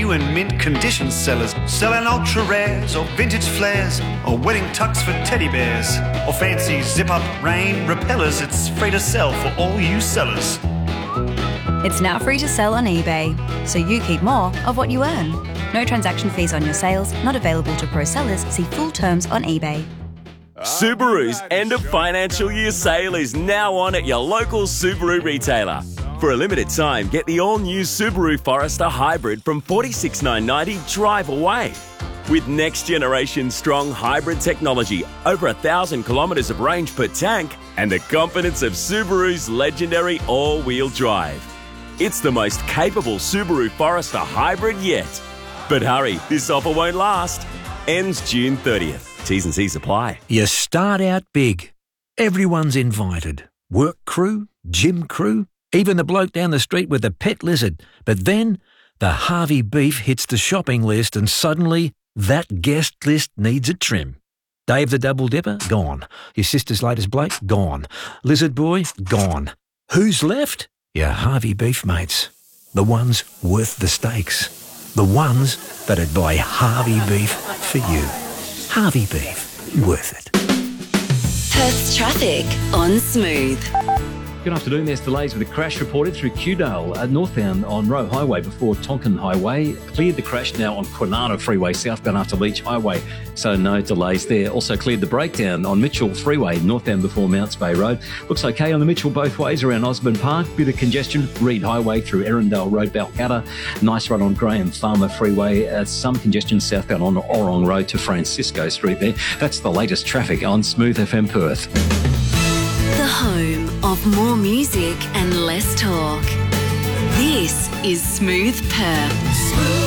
new and mint condition sellers, selling ultra rares or vintage flares, or wedding tucks for teddy bears, or fancy zip-up rain repellers. It's free to sell for all you sellers. It's now free to sell on eBay, so you keep more of what you earn. No transaction fees on your sales, not available to pro sellers. See full terms on eBay. Subaru's end of financial year sale is now on at your local Subaru retailer. For a limited time, get the all-new Subaru Forester Hybrid from $46,990 drive away. With next-generation strong hybrid technology, over 1,000 kilometres of range per tank, and the confidence of Subaru's legendary all-wheel drive. It's the most capable Subaru Forester Hybrid yet. But hurry, this offer won't last. Ends June 30th. T's and C's apply. You start out big. Everyone's invited. Work crew, gym crew, even the bloke down the street with the pet lizard. But then the Harvey beef hits the shopping list and suddenly that guest list needs a trim. Dave the Double Dipper? Gone. Your sister's latest bloke? Gone. Lizard boy? Gone. Who's left? Your Harvey beef mates. The ones worth the stakes. The ones that'd buy Harvey beef for you. Harvey beef. Worth it. Perth's traffic on Smooth. Good afternoon. There's delays with a crash reported through Kewdale, northbound on Roe Highway before Tonkin Highway. Cleared the crash now on Kwinana Freeway, southbound after Leach Highway, so no delays there. Also cleared the breakdown on Mitchell Freeway, northbound before Mounts Bay Road. Looks okay on the Mitchell both ways around Osborne Park. Bit of congestion, Reed Highway through Erindale Road, Balcatta. Nice run on Graham Farmer Freeway. Some congestion southbound on Orong Road to Francisco Street there. That's the latest traffic on Smooth FM Perth. The home of more music and less talk. This is Smooth Perth.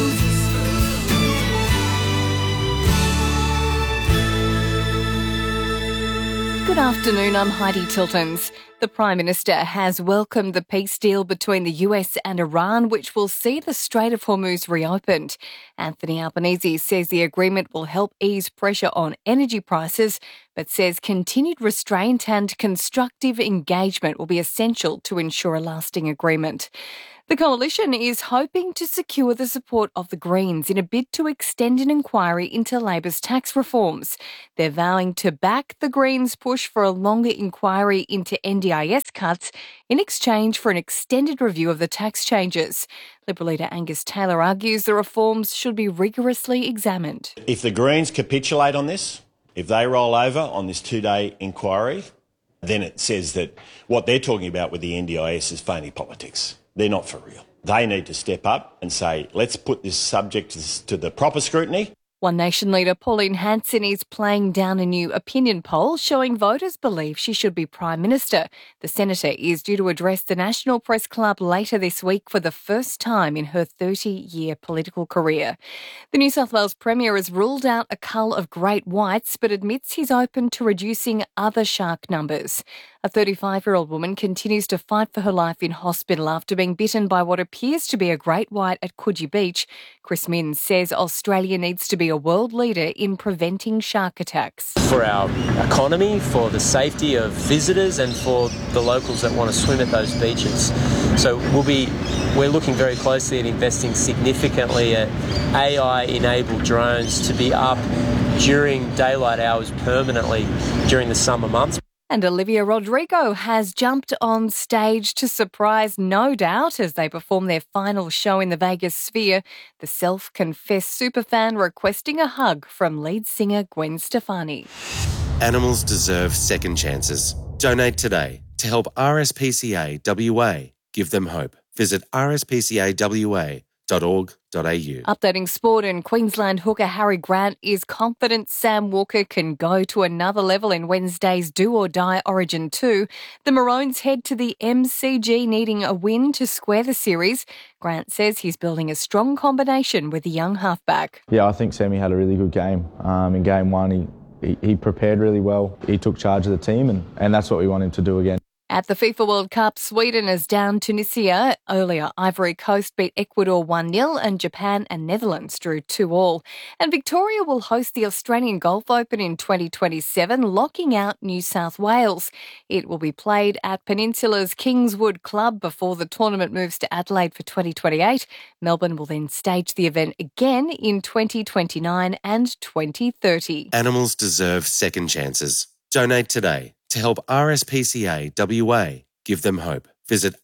Good afternoon, I'm Heidi Tiltons. The Prime Minister has welcomed the peace deal between the US and Iran, which will see the Strait of Hormuz reopened. Anthony Albanese says the agreement will help ease pressure on energy prices, but says continued restraint and constructive engagement will be essential to ensure a lasting agreement. The coalition is hoping to secure the support of the Greens in a bid to extend an inquiry into Labor's tax reforms. They're vowing to back the Greens' push for a longer inquiry into NDIS cuts in exchange for an extended review of the tax changes. Liberal leader Angus Taylor argues the reforms should be rigorously examined. If the Greens capitulate on this, if they roll over on this two-day inquiry, then it says that what they're talking about with the NDIS is phony politics. They're not for real. They need to step up and say, let's put this subject to the proper scrutiny. One Nation leader Pauline Hanson is playing down a new opinion poll showing voters believe she should be Prime Minister. The senator is due to address the National Press Club later this week for the first time in her 30-year political career. The New South Wales Premier has ruled out a cull of great whites but admits he's open to reducing other shark numbers. A 35-year-old woman continues to fight for her life in hospital after being bitten by what appears to be a great white at Coogee Beach. Chris Minns says Australia needs to be a world leader in preventing shark attacks. For our economy, for the safety of visitors and for the locals that want to swim at those beaches. So we're looking very closely at investing significantly at AI-enabled drones to be up during daylight hours permanently during the summer months. And Olivia Rodrigo has jumped on stage to surprise No Doubt as they perform their final show in the Vegas Sphere. The self-confessed superfan requesting a hug from lead singer Gwen Stefani. Animals deserve second chances. Donate today to help RSPCA WA give them hope. Visit rspcawa.org.au. Updating sport, and Queensland hooker Harry Grant is confident Sam Walker can go to another level in Wednesday's do-or-die Origin 2. The Maroons head to the MCG needing a win to square the series. Grant says he's building a strong combination with the young halfback. Yeah, I think Sammy had a really good game. In game one, he prepared really well. He took charge of the team and that's what we want him to do again. At the FIFA World Cup, Sweden is down Tunisia. Earlier, Ivory Coast beat Ecuador 1-0 and Japan and Netherlands drew 2-2. And Victoria will host the Australian Golf Open in 2027, locking out New South Wales. It will be played at Peninsula's Kingswood Club before the tournament moves to Adelaide for 2028. Melbourne will then stage the event again in 2029 and 2030. Animals deserve second chances. Donate today to help RSPCA WA give them hope. Visit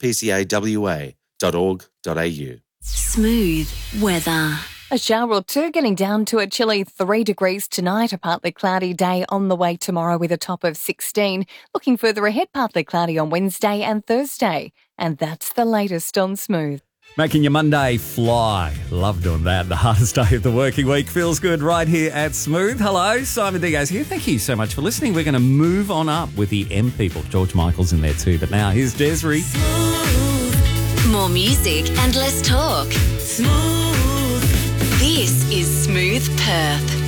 rspcawa.org.au. Smooth weather. A shower or two, getting down to a chilly 3 degrees tonight. A partly cloudy day on the way tomorrow with a top of 16. Looking further ahead, partly cloudy on Wednesday and Thursday. And that's the latest on Smooth. Making your Monday fly. Love doing that. The hardest day of the working week feels good right here at Smooth. Hello, Simon Digos here. Thank you so much for listening. We're going to move on up with the M people. George Michael's in there too. But now here's Desiree. Smooth. More music and less talk. Smooth. This is Smooth Perth.